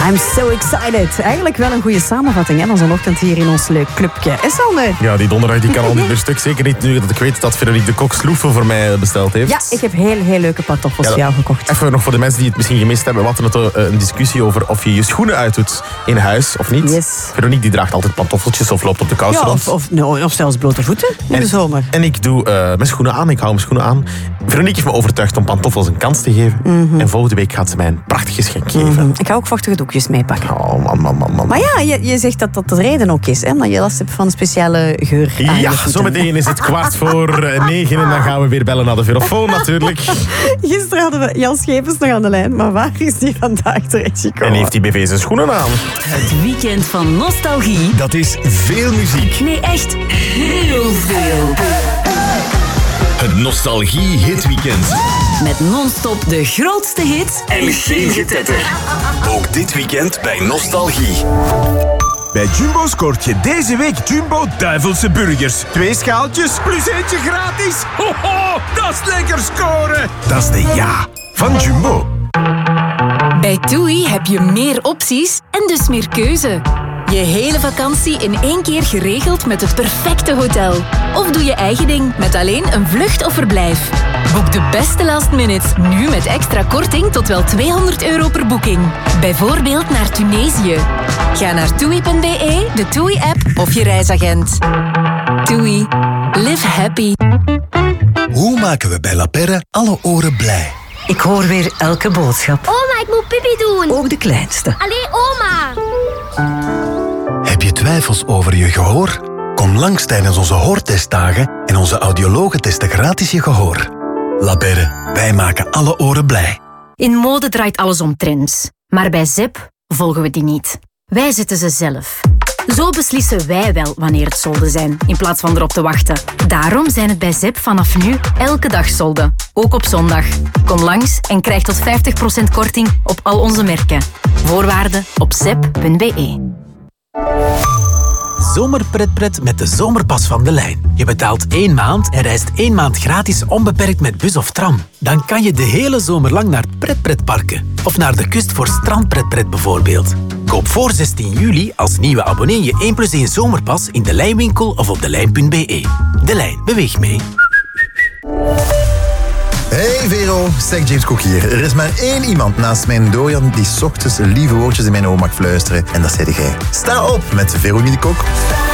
I'm so excited. Eigenlijk wel een goede samenvatting, hè, van zo'n ochtend hier in ons leuk clubje. Sander? Ja, die donderdag die kan al niet meer stuk. Zeker niet nu dat ik weet dat Veronique de Kok sloeven voor mij besteld heeft. Ja, ik heb heel leuke pantoffels voor jou gekocht. Even nog voor de mensen die het misschien gemist hebben. We hadden net een discussie over of je je schoenen uitdoet in huis of niet. Yes. Veronique die draagt altijd pantoffeltjes of loopt op de kous rond. Of zelfs blote voeten in de zomer. En ik doe mijn schoenen aan. Ik hou mijn schoenen aan. Veronique heeft me overtuigd om pantoffels een kans te geven. En volgende week gaat ze mij een prachtig geschenk geven. Ik ga ook vochtige doekjes meepakken. Oh, man. Maar ja, je zegt dat dat de reden ook is, hè? Dat je last hebt van een speciale geur. Ja, zometeen is het 8:45 en dan gaan we weer bellen naar de verofoon natuurlijk. Gisteren hadden we Jan Schepens nog aan de lijn, maar waar is die vandaag terechtgekomen? En heeft die BV zijn schoenen aan? Het weekend van nostalgie. Dat is veel muziek. Nee, echt heel veel. Het Nostalgie Hitweekend. Met non-stop de grootste hits en geen getetter. Ook dit weekend bij Nostalgie. Bij Jumbo scoort je deze week Jumbo Duivelse Burgers. 2 schaaltjes plus eentje gratis. Hoho, dat is lekker scoren. Dat is de ja van Jumbo. Bij TUI heb je meer opties en dus meer keuze. Je hele vakantie in 1 keer geregeld met het perfecte hotel. Of doe je eigen ding met alleen een vlucht of verblijf. Boek de beste last minutes nu met extra korting tot wel €200 per boeking. Bijvoorbeeld naar Tunesië. Ga naar TUI.be, de TUI-app of je reisagent. TUI. Live happy. Hoe maken we bij La Perre alle oren blij? Ik hoor weer elke boodschap. Oma, ik moet pipi doen. Ook de kleinste. Allee, oma. Heb je twijfels over je gehoor? Kom langs tijdens onze hoortestdagen en onze audiologen testen gratis je gehoor. La Perre, wij maken alle oren blij. In mode draait alles om trends. Maar bij ZEP volgen we die niet. Wij zetten ze zelf. Zo beslissen wij wel wanneer het solden zijn, in plaats van erop te wachten. Daarom zijn het bij ZEP vanaf nu elke dag solden. Ook op zondag. Kom langs en krijg tot 50% korting op al onze merken. Voorwaarden op zep.be. Zomerpretpret met de zomerpas van De Lijn. Je betaalt 1 maand en reist 1 maand gratis onbeperkt met bus of tram. Dan kan je de hele zomer lang naar pretpretparken. Of naar de kust voor strandpretpret bijvoorbeeld. Koop voor 16 juli als nieuwe abonnee je 1+1 zomerpas in De Lijnwinkel of op delijn.be. De Lijn, beweeg mee. Hey Vero, Stek James Cook hier. Er is maar 1 iemand naast mijn Dorian die 's ochtends lieve woordjes in mijn oor mag fluisteren. En dat zei jij. Sta op met Veronique de Kok.